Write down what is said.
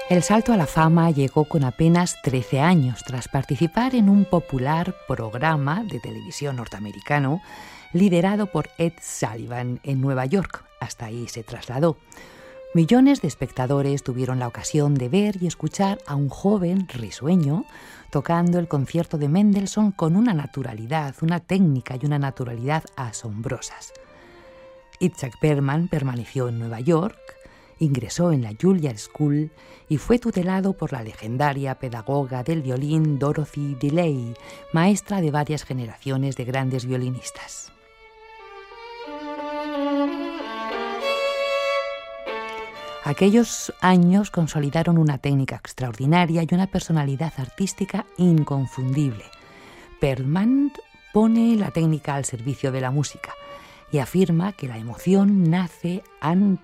El salto a la fama llegó con apenas 13 años, tras participar en un popular programa de televisión norteamericano liderado por Ed Sullivan en Nueva York. Hasta ahí se trasladó. Millones de espectadores tuvieron la ocasión de ver y escuchar a un joven risueño tocando el concierto de Mendelssohn con una naturalidad, una técnica y una naturalidad asombrosas. Itzhak Perlman permaneció en Nueva York, ingresó en la Juilliard School y fue tutelado por la legendaria pedagoga del violín Dorothy DeLay, maestra de varias generaciones de grandes violinistas. Aquellos años consolidaron una técnica extraordinaria y una personalidad artística inconfundible. Perlman pone la técnica al servicio de la música y afirma que la emoción nace ante